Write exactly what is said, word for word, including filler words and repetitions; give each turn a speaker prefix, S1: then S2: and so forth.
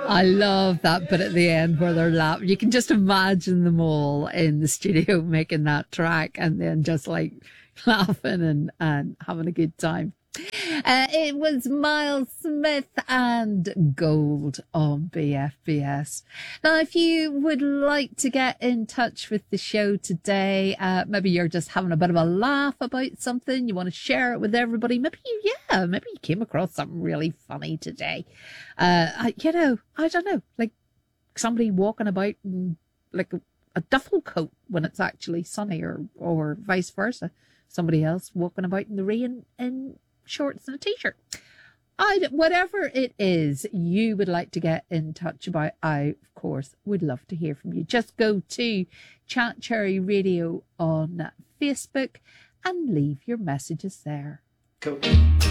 S1: I love that bit at the end where they're laughing. You can just imagine them all in the studio making that track and then just like laughing and, and having a good time. Uh, it was Miles Smith and Gold on B F B S. Now, if you would like to get in touch with the show today, uh, maybe you're just having a bit of a laugh about something, you want to share it with everybody. Maybe you, yeah, maybe you came across something really funny today. Uh, I, you know, I don't know, like somebody walking about in like a, a duffel coat when it's actually sunny, or, or vice versa. Somebody else walking about in the rain in shorts and a t-shirt. I, whatever it is you would like to get in touch about, I, of course, would love to hear from you. Just go to Chat Cherry Radio on Facebook and leave your messages there.
S2: Cool.